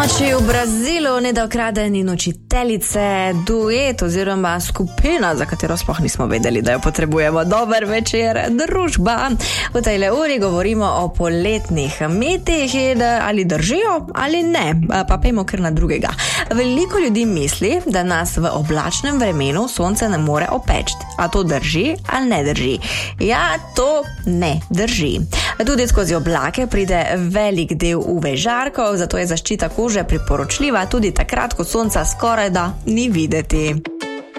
Noči v Brazilu, nedokradeni in učiteljice, duet oziroma skupina, za katero sploh nismo vedeli, da jo potrebujemo. Dober večer, družba. V tej uri govorimo o poletnih metih in ali držijo ali ne, pa pejmo kar na drugega. Veliko ljudi misli, da nas v oblačnem vremenu sonce ne more opeči. A to drži ali ne drži? Ja, to ne drži. Tudi skozi oblake pride velik del UV žarkov, zato je zaščita kože priporočljiva tudi takrat, ko sonca skoraj da ni videti.